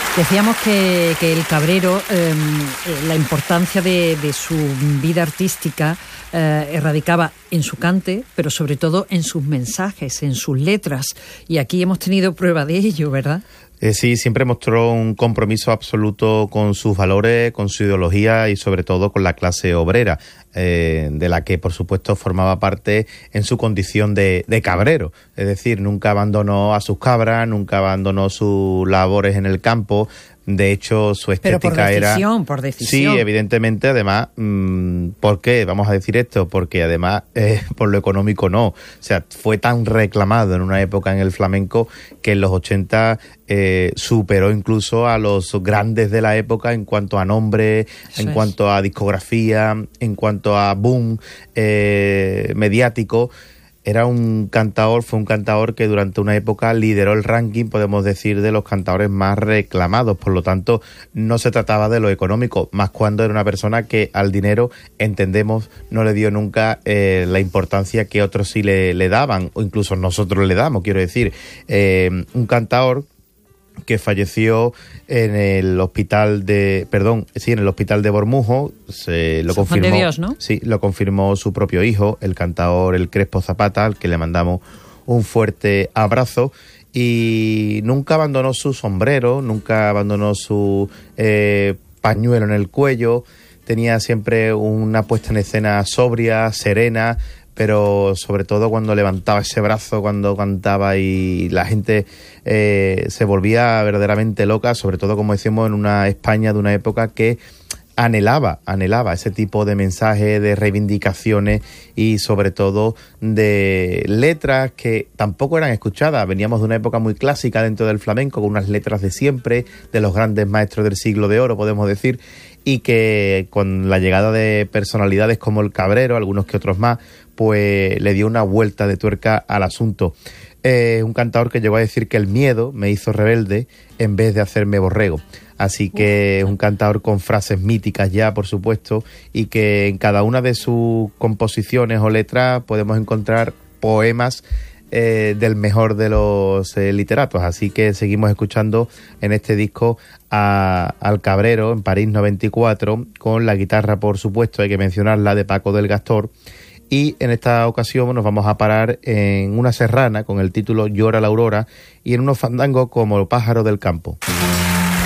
Decíamos que el Cabrero, la importancia de su vida artística radicaba en su cante, pero sobre todo en sus mensajes, en sus letras. Y aquí hemos tenido prueba de ello, ¿verdad? Sí, siempre mostró un compromiso absoluto con sus valores, con su ideología y sobre todo con la clase obrera, de la que por supuesto formaba parte en su condición de cabrero. Es decir, nunca abandonó a sus cabras, nunca abandonó sus labores en el campo. De hecho, su estética era... Por decisión. Sí, evidentemente, además, ¿por qué? Vamos a decir esto, porque además, por lo económico no. O sea, fue tan reclamado en una época en el flamenco que en los 80 superó incluso a los grandes de la época en cuanto a nombre, en cuanto a discografía, en cuanto a boom mediático. Fue un cantador que durante una época lideró el ranking, podemos decir, de los cantadores más reclamados. Por lo tanto, no se trataba de lo económico, más cuando era una persona que al dinero, entendemos, no le dio nunca la importancia que otros sí le daban, o incluso nosotros le damos, quiero decir. Un cantador que falleció en el hospital de Bormujo. Lo confirmó, de Dios, ¿no? Sí, lo confirmó su propio hijo, el cantador El Crespo Zapata, al que le mandamos un fuerte abrazo. Y nunca abandonó su sombrero, nunca abandonó su pañuelo en el cuello. Tenía siempre una puesta en escena sobria, serena, pero sobre todo cuando levantaba ese brazo, cuando cantaba y la gente se volvía verdaderamente loca, sobre todo, como decimos, en una España de una época que anhelaba ese tipo de mensajes, de reivindicaciones y sobre todo de letras que tampoco eran escuchadas. Veníamos de una época muy clásica dentro del flamenco, con unas letras de siempre, de los grandes maestros del siglo de oro, podemos decir, y que con la llegada de personalidades como el Cabrero, algunos que otros más, pues le dio una vuelta de tuerca al asunto. Un cantador que llegó a decir que el miedo me hizo rebelde en vez de hacerme borrego. Así que es un cantador con frases míticas ya, por supuesto, y que en cada una de sus composiciones o letras podemos encontrar poemas del mejor de los literatos. Así que seguimos escuchando en este disco al Cabrero, en París 94, con la guitarra, por supuesto, hay que mencionarla, de Paco del Gastor. Y en esta ocasión nos vamos a parar en una serrana con el título Llora la aurora y en unos fandangos como El pájaro del campo.